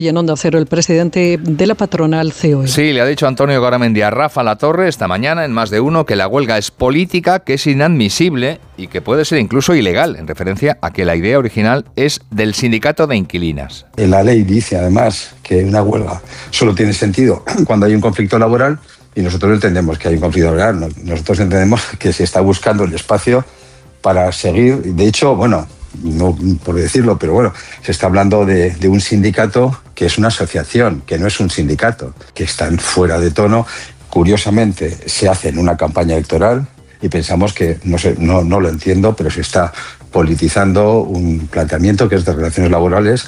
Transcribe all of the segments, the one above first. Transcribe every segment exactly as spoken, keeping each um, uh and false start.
Y en Onda Cero, el presidente de la patronal C O E. Sí, le ha dicho Antonio Garamendi a Rafa Latorre esta mañana en Más de Uno que la huelga es política, que es inadmisible y que puede ser incluso ilegal, en referencia a que la idea original es del sindicato de inquilinas. La ley dice además que una huelga solo tiene sentido cuando hay un conflicto laboral y nosotros entendemos que hay un conflicto laboral. Nosotros entendemos que se está buscando el espacio para seguir. De hecho, bueno, no por decirlo, pero bueno, se está hablando de, de un sindicato que es una asociación, que no es un sindicato, que están fuera de tono. Curiosamente, se hace en una campaña electoral y pensamos que, no sé, no, no lo entiendo, pero se está politizando un planteamiento que es de relaciones laborales.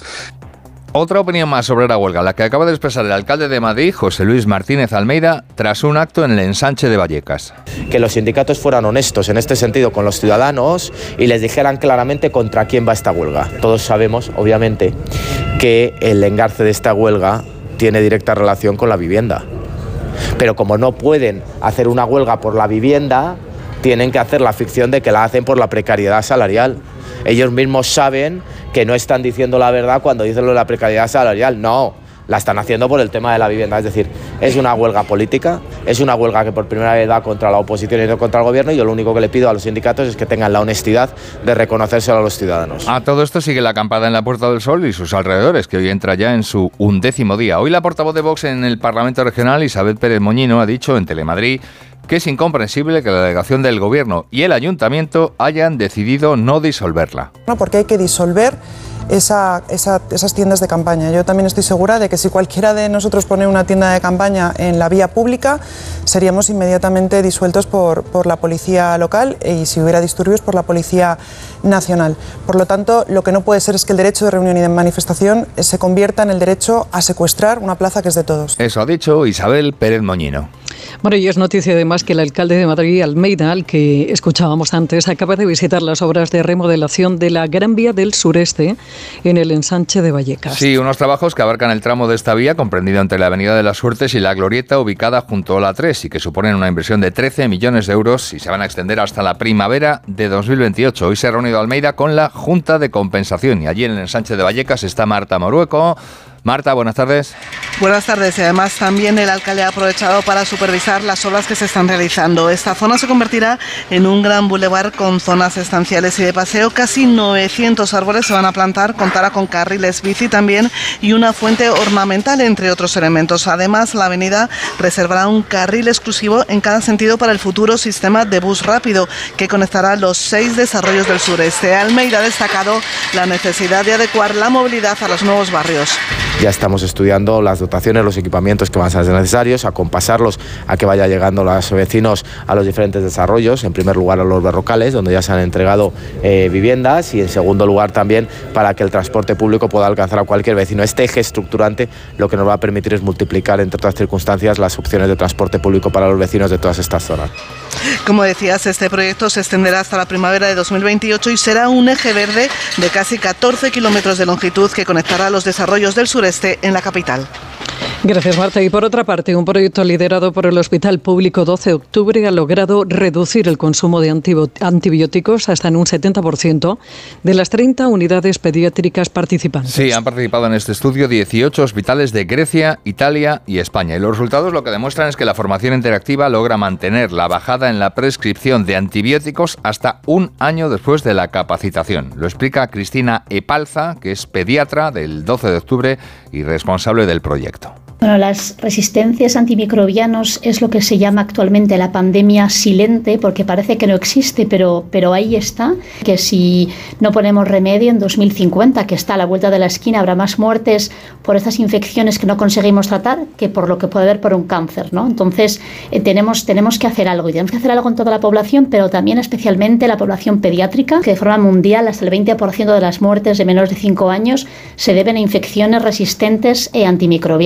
Otra opinión más sobre la huelga, la que acaba de expresar el alcalde de Madrid, José Luis Martínez Almeida, tras un acto en el ensanche de Vallecas. Que los sindicatos fueran honestos en este sentido con los ciudadanos y les dijeran claramente contra quién va esta huelga. Todos sabemos, obviamente, que el engarce de esta huelga tiene directa relación con la vivienda. Pero como no pueden hacer una huelga por la vivienda, tienen que hacer la ficción de que la hacen por la precariedad salarial. Ellos mismos saben que no están diciendo la verdad cuando dicen lo de la precariedad salarial. No, la están haciendo por el tema de la vivienda. Es decir, es una huelga política, es una huelga que por primera vez da contra la oposición y no contra el gobierno, y yo lo único que le pido a los sindicatos es que tengan la honestidad de reconocérselo a los ciudadanos. A todo esto sigue la acampada en la Puerta del Sol y sus alrededores, que hoy entra ya en su undécimo día. Hoy la portavoz de Vox en el Parlamento Regional, Isabel Pérez Moñino, ha dicho en Telemadrid que es incomprensible que la delegación del Gobierno y el Ayuntamiento hayan decidido no disolverla. No, porque hay que disolver esa, esa, esas tiendas de campaña. Yo también estoy segura de que si cualquiera de nosotros pone una tienda de campaña en la vía pública, seríamos inmediatamente disueltos por, por la policía local y, si hubiera disturbios, por la policía nacional. Por lo tanto, lo que no puede ser es que el derecho de reunión y de manifestación se convierta en el derecho a secuestrar una plaza que es de todos. Eso ha dicho Isabel Pérez Moñino. Bueno, y es noticia además que el alcalde de Madrid, Almeida, al que escuchábamos antes, acaba de visitar las obras de remodelación de la Gran Vía del Sureste en el ensanche de Vallecas. Sí, unos trabajos que abarcan el tramo de esta vía, comprendido entre la Avenida de las Suertes y la Glorieta, ubicada junto a la tres, y que suponen una inversión de trece millones de euros y se van a extender hasta la primavera de dos mil veintiocho. Hoy se ha reunido Almeida con la Junta de Compensación y allí en el ensanche de Vallecas está Marta Morueco. Marta, buenas tardes. Buenas tardes. Y además también el alcalde ha aprovechado para supervisar las obras que se están realizando. Esta zona se convertirá en un gran bulevar con zonas estanciales y de paseo. Casi novecientos árboles se van a plantar, contará con carriles bici también y una fuente ornamental, entre otros elementos. Además, la avenida reservará un carril exclusivo en cada sentido para el futuro sistema de bus rápido que conectará los seis desarrollos del sureste. Almeida ha destacado la necesidad de adecuar la movilidad a los nuevos barrios. Ya estamos estudiando las dotaciones, los equipamientos que van a ser necesarios, acompasarlos a que vaya llegando los vecinos a los diferentes desarrollos, en primer lugar a los berrocales, donde ya se han entregado eh, viviendas, y en segundo lugar también para que el transporte público pueda alcanzar a cualquier vecino. Este eje estructurante lo que nos va a permitir es multiplicar, entre otras circunstancias, las opciones de transporte público para los vecinos de todas estas zonas. Como decías, este proyecto se extenderá hasta la primavera de dos mil veintiocho y será un eje verde de casi catorce kilómetros de longitud que conectará los desarrollos del sureste en la capital. Gracias, Marta. Y por otra parte, un proyecto liderado por el Hospital Público doce de octubre ha logrado reducir el consumo de antibióticos hasta en un setenta por ciento de las treinta unidades pediátricas participantes. Sí, han participado en este estudio dieciocho hospitales de Grecia, Italia y España. Y los resultados lo que demuestran es que la formación interactiva logra mantener la bajada en la prescripción de antibióticos hasta un año después de la capacitación. Lo explica Cristina Epalza, que es pediatra del doce de octubre y responsable del proyecto. Bueno, las resistencias antimicrobianos es lo que se llama actualmente la pandemia silente, porque parece que no existe, pero, pero ahí está, que si no ponemos remedio en dos mil cincuenta, que está a la vuelta de la esquina, habrá más muertes por estas infecciones que no conseguimos tratar que por lo que puede haber por un cáncer, ¿no? Entonces, eh, tenemos, tenemos que hacer algo, y tenemos que hacer algo en toda la población, pero también especialmente la población pediátrica, que de forma mundial hasta el veinte por ciento de las muertes de menores de cinco años se deben a infecciones resistentes e antimicrobianos. Se han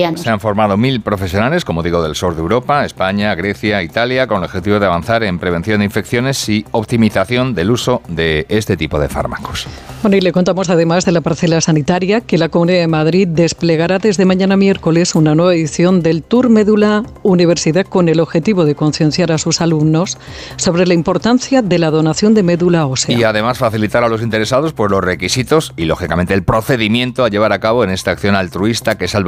formado mil profesionales, como digo, del sur de Europa, España, Grecia, Italia, con el objetivo de avanzar en prevención de infecciones y optimización del uso de este tipo de fármacos. Bueno, y le contamos además de la parcela sanitaria que la Comunidad de Madrid desplegará desde mañana miércoles una nueva edición del Tour Médula Universidad con el objetivo de concienciar a sus alumnos sobre la importancia de la donación de médula ósea. Y además facilitar a los interesados pues, los requisitos y, lógicamente, el procedimiento a llevar a cabo en esta acción altruista que salva